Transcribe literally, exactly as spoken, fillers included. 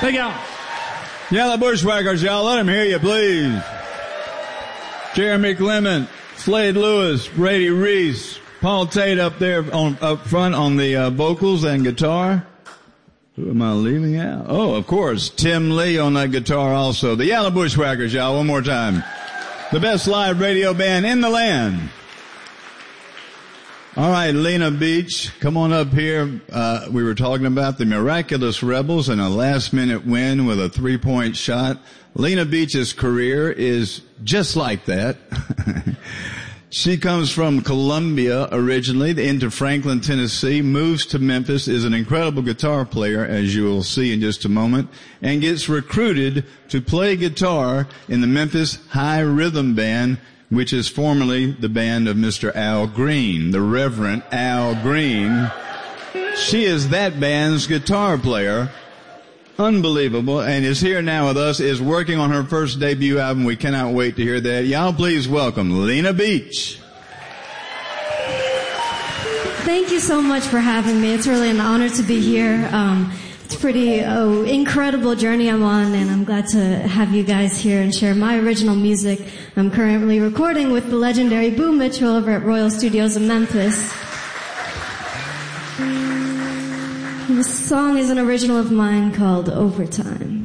Thank y'all. Yeah, the Bushwhackers, y'all. Let them hear you, please. Jeremy Clement, Slade Lewis, Brady Reese, Paul Tate up there on, up front on the uh, vocals and guitar. Who am I leaving out? Oh, of course, Tim Lee on that guitar also. The Yellow Bushwhackers, y'all, one more time. The best live radio band in the land. All right, Lena Beach, come on up here. Uh, we were talking about the Miraculous Rebels and a last-minute win with a three-point shot. Lena Beach's career is just like that. She comes from Columbia originally, into Franklin, Tennessee, moves to Memphis, is an incredible guitar player, as you will see in just a moment, and gets recruited to play guitar in the Memphis High Rhythm Band, which is formerly the band of Mister Al Green, the Reverend Al Green. She is that band's guitar player. Unbelievable. And is here now with us, is working on her first debut album. We cannot wait to hear that. Y'all please welcome Lena Beach. Thank you so much for having me. It's really an honor to be here. Um, it's a pretty oh, incredible journey I'm on, and I'm glad to have you guys here and share my original music. I'm currently recording with the legendary Boo Mitchell over at Royal Studios in Memphis. This song is an original of mine called Overtime.